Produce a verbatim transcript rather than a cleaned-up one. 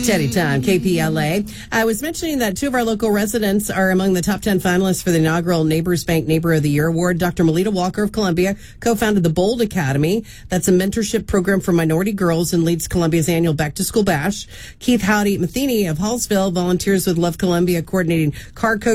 Teddy Time, K P L A. I was mentioning that two of our local residents are among the top ten finalists for the inaugural Neighbors Bank Neighbor of the Year Award. Doctor Melita Walker of Columbia co-founded the Bold Academy. That's a mentorship program for minority girls and leads Columbia's annual Back to School Bash. Keith Howdy Matheny of Hallsville volunteers with Love Columbia, coordinating car coaching